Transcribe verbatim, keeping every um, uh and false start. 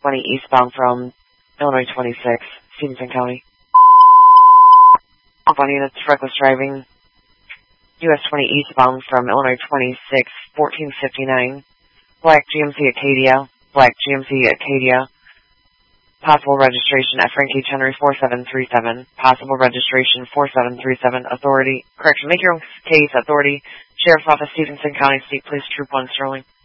twenty eastbound from Illinois twenty-six, Stevenson County. One units, reckless driving. U S twenty eastbound from Illinois twenty-six, fourteen fifty-nine. Black G M C Acadia, Black G M C Acadia. Possible registration at Frankie Henry four seven three seven. Possible registration four seven three seven. Authority, correction, make your own case. Authority, Sheriff's Office, Stevenson County State Police Troop one Sterling.